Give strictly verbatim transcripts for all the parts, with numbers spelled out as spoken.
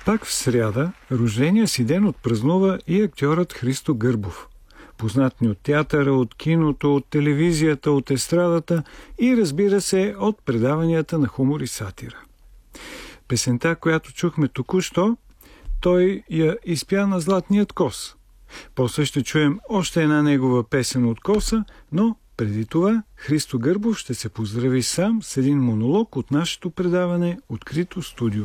Пак в сряда рождения си ден отпразнува и актьорът Христо Гърбов. Познат ни от театъра, от киното, от телевизията, от естрадата и, разбира се, от предаванията на хумор и сатира. Песента, която чухме току-що, той я изпя на Златният кос. После ще чуем още една негова песен от коса, но преди това Христо Гърбов ще се поздрави сам с един монолог от нашето предаване «Открито студио».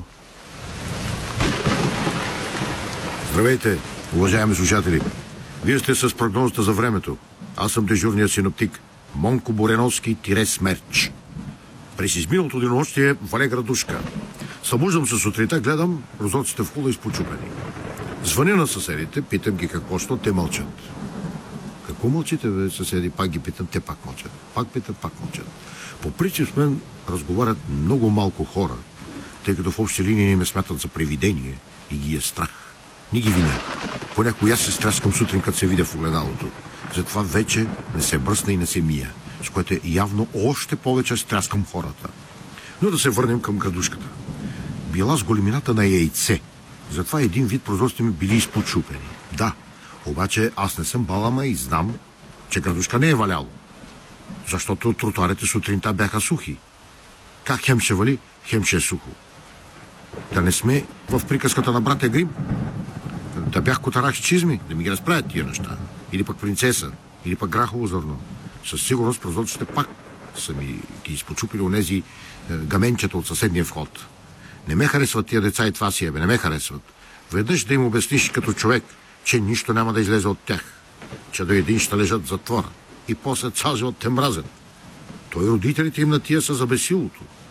Здравейте, уважаеми слушатели! Вие сте с прогнозата за времето. Аз съм дежурният синоптик Монко Буреновски-Смерч. През изминалото денонощие вале градушка. Събуждам се сутринта, гледам прозорците в хола изпочупени. Звъня на съседите, питам ги какво, що те мълчат. Какво мълчите, бе, съседи? Пак ги питам, те пак мълчат. Пак питам, пак мълчат. По принцип с мен разговарят много малко хора, тъй като в общи линии ме смятат за привидение и ги е страх. Ни ги виня. Понякога аз се стряскам сутрин, като се видя в огледалото. Затова вече не се бръсна и не се мия, с което е явно още повече стряскам хората. Но да се върнем към градушката. Била с големината на яйце. Затова един вид прозорците ми били изпочупени. Да, обаче аз не съм балама и знам, че градушка не е валяло. Защото тротуарите сутринта бяха сухи. Как хем ще вали, хем ще е сухо. Да не сме в приказката на братя Грим? Да бях котарах и чизми, да ми ги разправят тия неща. Или пък принцеса, или пък грахово зърно. Със сигурност прозорците пак са ми ги изпочупили онези е, гаменчета от съседния вход. Не ме харесват тия деца и това си е, бе, не ме харесват. Веднъж да им обясниш като човек, че нищо няма да излезе от тях. Че до един ще лежат в затвора. И после цял живот те мразят. Той родителите им на тия са за бесилото.